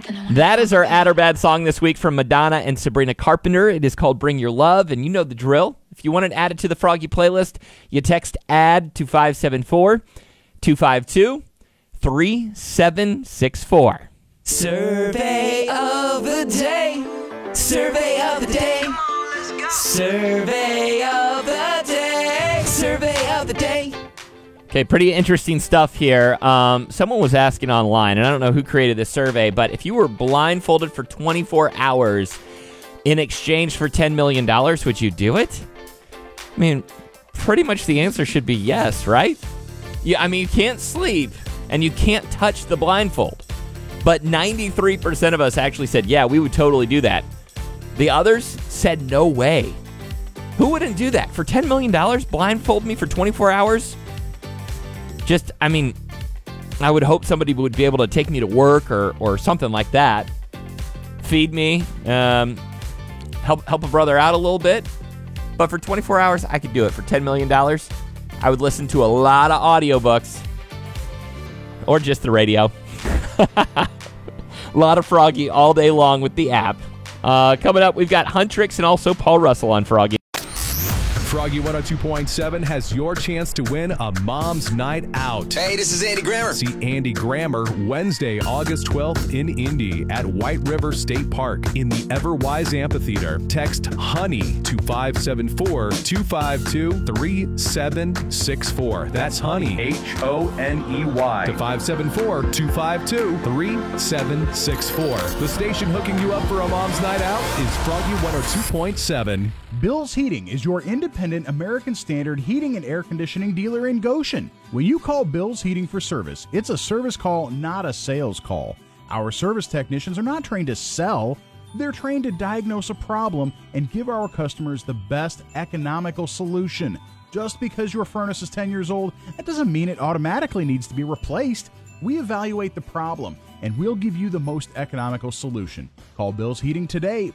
That is our Add or Bad song this week from Madonna and Sabrina Carpenter. It is called Bring Your Love, and you know the drill. If you want to add it to the Froggy playlist, you text ADD to 574-252-3764. Survey of the day. Survey of the day. Survey of the day. Survey of the day. Okay, pretty interesting stuff here. Someone was asking online, and I don't know who created this survey, but if you were blindfolded for 24 hours in exchange for $10 million, would you do it? I mean, pretty much the answer should be yes, right? Yeah, I mean, you can't sleep, and you can't touch the blindfold. But 93% of us actually said, yeah, we would totally do that. The others said, no way. Who wouldn't do that? For $10 million, blindfold me for 24 hours? I mean, I would hope somebody would be able to take me to work or something like that. Feed me, help a brother out a little bit. But for 24 hours, I could do it. For $10 million, I would listen to a lot of audiobooks. Or just the radio. A lot of Froggy all day long with the app. Coming up, we've got Huntrix and also Paul Russell on Froggy. Froggy 102.7 has your chance to win a Mom's Night Out. Hey, this is Andy Grammer. See Andy Grammer Wednesday, August 12th in Indy at White River State Park in the Everwise Amphitheater. Text HONEY to 574-252-3764. That's HONEY, HONEY, to 574-252-3764. The station hooking you up for a Mom's Night Out is Froggy 102.7. Bill's Heating is your independent American Standard heating and air conditioning dealer in Goshen. When you call Bill's Heating for service, it's a service call, not a sales call. Our service technicians are not trained to sell. They're trained to diagnose a problem and give our customers the best economical solution. Just because your furnace is 10 years old, that doesn't mean it automatically needs to be replaced. We evaluate the problem, and we'll give you the most economical solution. Call Bill's Heating today,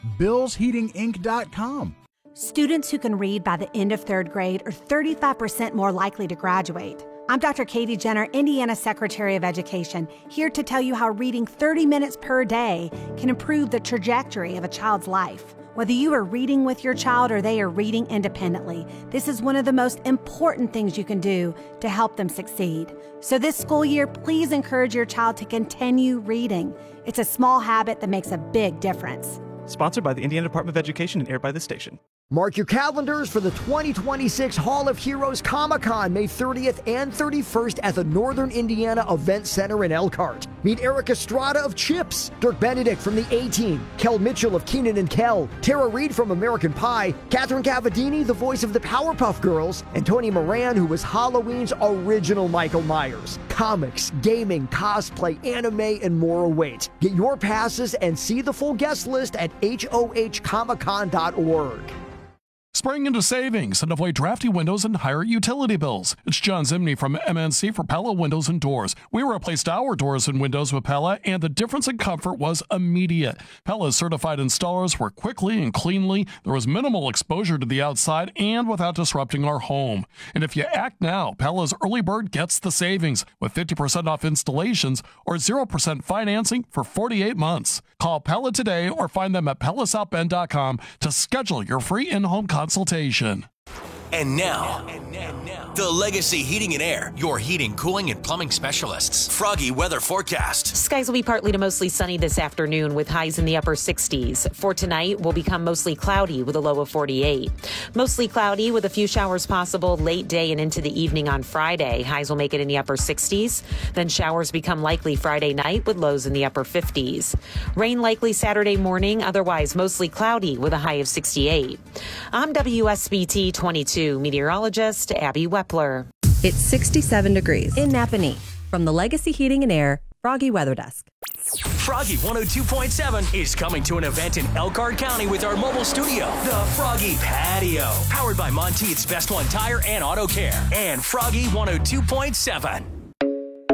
billsheatinginc.com. Students who can read by the end of third grade are 35% more likely to graduate. I'm Dr. Katie Jenner, Indiana Secretary of Education, here to tell you how reading 30 minutes per day can improve the trajectory of a child's life. Whether you are reading with your child or they are reading independently, this is one of the most important things you can do to help them succeed. So this school year, please encourage your child to continue reading. It's a small habit that makes a big difference. Sponsored by the Indiana Department of Education and aired by this station. Mark your calendars for the 2026 Hall of Heroes Comic-Con, May 30th and 31st at the Northern Indiana Event Center in Elkhart. Meet Eric Estrada of Chips, Dirk Benedict from the A-Team, Kel Mitchell of Keenan and Kel, Tara Reid from American Pie, Catherine Cavadini, the voice of the Powerpuff Girls, and Tony Moran, who was Halloween's original Michael Myers. Comics, gaming, cosplay, anime, and more await. Get your passes and see the full guest list at hohcomiccon.org. Spring into savings and avoid drafty windows and higher utility bills. It's John Zimney from MNC for Pella Windows and Doors. We replaced our doors and windows with Pella, and the difference in comfort was immediate. Pella's certified installers work quickly and cleanly. There was minimal exposure to the outside and without disrupting our home. And if you act now, Pella's early bird gets the savings with 50% off installations or 0% financing for 48 months. Call Pella today or find them at PellaSouthBend.com to schedule your free in-home consultation. And now, the Legacy Heating and Air, your heating, cooling, and plumbing specialists. Froggy weather forecast. Skies will be partly to mostly sunny this afternoon with highs in the upper 60s. For tonight, will become mostly cloudy with a low of 48. Mostly cloudy with a few showers possible late day and into the evening on Friday. Highs will make it in the upper 60s. Then showers become likely Friday night with lows in the upper 50s. Rain likely Saturday morning, otherwise mostly cloudy with a high of 68. I'm WSBT 22 meteorologist Abby Wepler. It's 67 degrees in Napanee. From the Legacy Heating and Air Froggy Weather Desk. Froggy 102.7 is coming to an event in Elkhart County with our mobile studio, the Froggy Patio, powered by Monteith's Best One Tire and Auto Care, and Froggy 102.7.